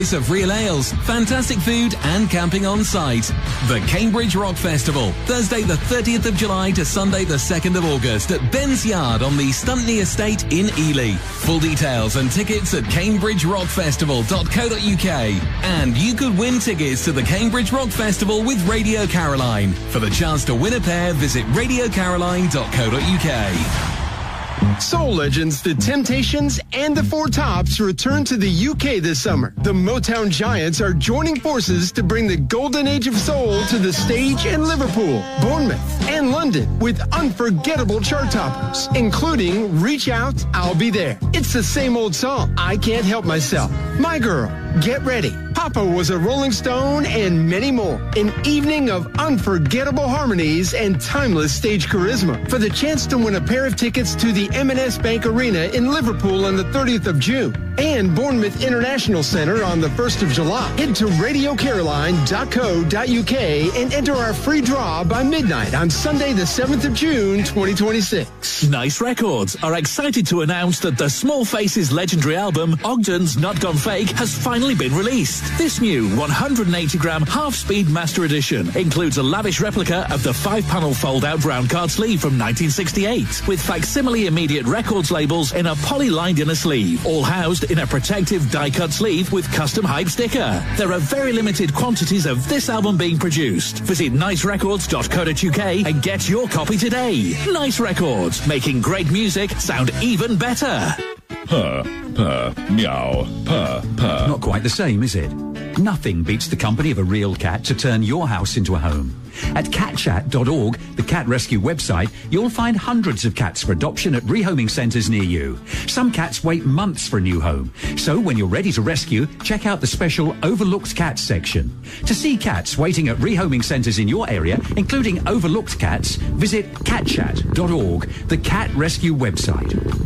Of real ales, fantastic food and camping on site. The Cambridge Rock Festival, Thursday the 30th of July to Sunday the 2nd of August at Ben's Yard on the Stuntney Estate in Ely. Full details and tickets at cambridgerockfestival.co.uk. And you could win tickets to the Cambridge Rock Festival with Radio Caroline. For the chance to win a pair, visit radiocaroline.co.uk. Soul legends The Temptations and the Four Tops return to the UK this summer. The Motown Giants are joining forces to bring the golden age of soul to the stage in Liverpool, Bournemouth, and London with unforgettable chart toppers, including Reach Out, I'll Be There. It's the same old song, I Can't Help Myself, My Girl, Get Ready, Papa Was a Rolling Stone, and many more. An evening of unforgettable harmonies and timeless stage charisma. For the chance to win a pair of tickets to the M&S Bank Arena in Liverpool on the 30th of June and Bournemouth International Centre on the 1st of July, head to radiocaroline.co.uk and enter our free draw by midnight on Sunday the 7th of June 2026. Nice Records are excited to announce that the Small Faces legendary album Ogden's Not Gone Fake has finally been released. This new 180-gram half-speed master edition includes a lavish replica of the 5-panel fold-out round card sleeve from 1968 with facsimile immediate records labels in a poly-lined inner sleeve, all housed in a protective die-cut sleeve with custom hype sticker. There are very limited quantities of this album being produced. Visit nicerecords.co.uk and get your copy today. Nice Records, making great music sound even better. Purr, purr, meow, purr, purr. Not quite the same, is it? Nothing beats the company of a real cat to turn your house into a home. At catchat.org, the cat rescue website, you'll find hundreds of cats for adoption at rehoming centres near you. Some cats wait months for a new home. So when you're ready to rescue, check out the special Overlooked Cats section. To see cats waiting at rehoming centres in your area, including overlooked cats, visit catchat.org, the cat rescue website.